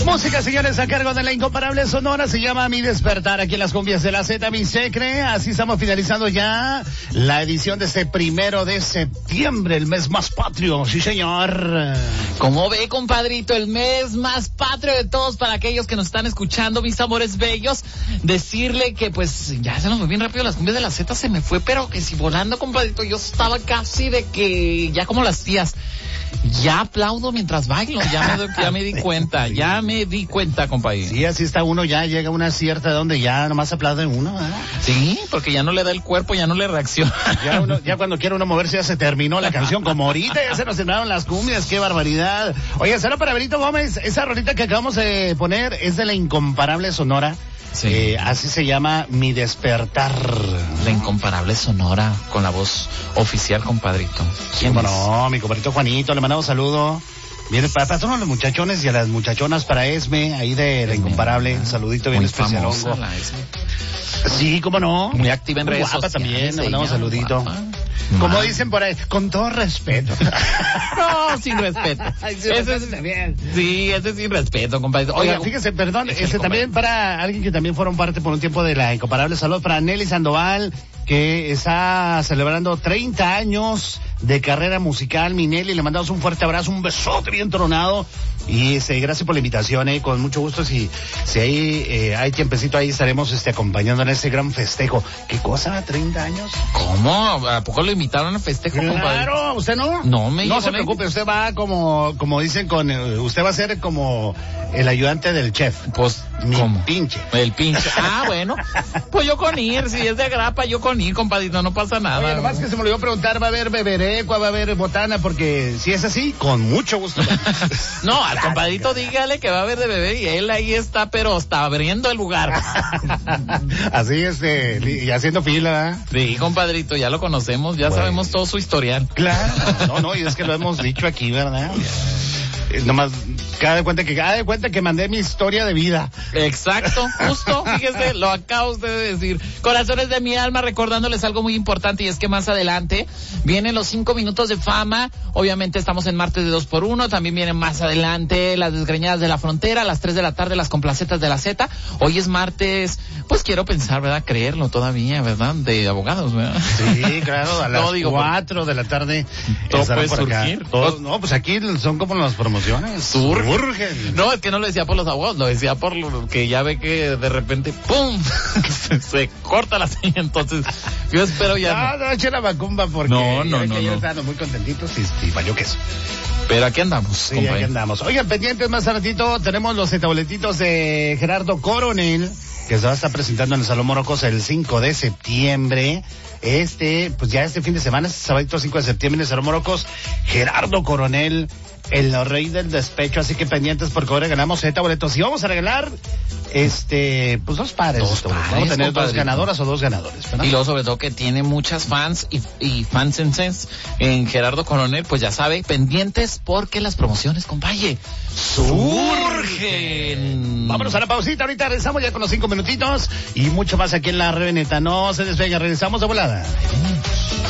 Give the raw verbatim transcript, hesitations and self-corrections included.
Música, señores, a cargo de la incomparable Sonora, se llama Mi Despertar, aquí en las cumbias de la Z, mi secre. Así estamos finalizando ya la edición de este primero de septiembre, el mes más patrio, sí señor. ¿Cómo ve, compadrito? El mes más patrio de todos para aquellos que nos están escuchando, mis amores bellos. Decirle que pues ya se nos fue bien rápido las cumbias de la Z, se me fue, pero que si volando, compadrito, yo estaba casi de que ya como las tías. Ya aplaudo mientras bailo, ya me, ya me di cuenta, ya me di cuenta, compadre. Sí, así está uno, ya llega a una cierta donde ya nomás aplaude uno, ¿verdad? Sí, porque ya no le da el cuerpo, ya no le reacciona. Ya, uno, ya cuando quiere uno moverse ya se terminó la canción, como ahorita ya se nos terminaron las cumbias, qué barbaridad. Oye, solo para Benito Gómez, esa rolita que acabamos de poner es de la incomparable Sonora. Sí. Eh, así se llama Mi Despertar. La incomparable Sonora, con la voz oficial, compadrito. ¿Quién bueno, es? No, mi compadrito Juanito, le mandamos saludo. Viene para, para todos los muchachones y a las muchachonas, para Esme, ahí de la incomparable, un saludito bien especial. La Esme. Sí, cómo no. Muy activa en muy redes guapa sociales. También, le mandamos saludito. Guapa. Como dicen por ahí, con todo respeto. No, sin respeto. Ay, sí, ese es también. Sí, ese es sin respeto, compadre. Oiga, Oiga fíjese, perdón, este compadre. También para alguien que también fueron parte por un tiempo de la incomparable salud, para Nelly Sandoval, que está celebrando treinta años de carrera musical. Mi Nelly, le mandamos un fuerte abrazo, un besote bien tronado. Y este, gracias por la invitación, eh, con mucho gusto. Si, si hay, eh, hay tiempecito ahí, estaremos este, acompañando en este gran festejo. ¿Qué cosa? ¿treinta años? ¿Cómo? ¿A poco lo invitaron al festejo, claro, compadre? Claro, ¿usted no? No me No se preocupe, el... usted va como, como dicen con, usted va a ser como el ayudante del chef. Pues, mi ¿cómo? pinche. El pinche. Ah, bueno. Pues yo con ir, si es de grapa, yo con ir, compadrito, no pasa nada. Oye, nomás que se me olvidó preguntar, ¿va a haber beberecua, va a haber botana? Porque si es así, con mucho gusto. No, al compadrito dígale que va a haber de bebé y él ahí está, pero está abriendo el lugar. Así, este, y haciendo fila, ¿eh? Sí, compadrito, ya lo conocemos, ya bueno. Sabemos todo su historial. Claro, no, no, y es que lo hemos dicho aquí, ¿verdad? Eh, nomás, cada de cuenta que, cada de cuenta que mandé mi historia de vida. Exacto, justo, fíjese, lo acaba usted de decir. Corazones de mi alma, recordándoles algo muy importante, y es que más adelante vienen los cinco minutos de fama. Obviamente estamos en martes de dos por uno, también vienen más adelante las desgreñadas de la frontera, a las tres de la tarde las complacetas de la Z. Hoy es martes, pues quiero pensar, ¿verdad? Creerlo todavía, ¿verdad? De abogados, ¿verdad? Sí, claro, a las no, digo, cuatro de la tarde. Todo puede surgir. Todo, no, pues aquí son como las promociones. Surgen. Surgen. No, es que no lo decía por los abogados, lo decía por lo que ya ve que de repente, ¡pum! se, se corta la señal, entonces yo espero ya. No, no, no eche la macumba porque no, no, no, que no. están muy contentitos y, y valió queso. Pero aquí andamos, sí, compadre. Aquí andamos. Oigan, pendientes más ratito, tenemos los tabletitos de Gerardo Coronel, que se va a estar presentando en el Salón Morocos el cinco de septiembre. Este, pues ya este fin de semana, este sábado cinco de septiembre en el Salón Morocos, Gerardo Coronel, el rey del despecho, así que pendientes porque ahora ganamos Z boletos y vamos a regalar este pues dos pares, dos pares vamos a tener compadre. Dos ganadoras o dos ganadores, ¿verdad? Y luego sobre todo que tiene muchas fans y, y fans en sense en Gerardo Coronel, pues ya sabe, pendientes porque las promociones, compañe, surgen. Vámonos a la pausita, ahorita regresamos ya con los cinco minutitos y mucho más aquí en la Reveneta. No se despega, regresamos de volada.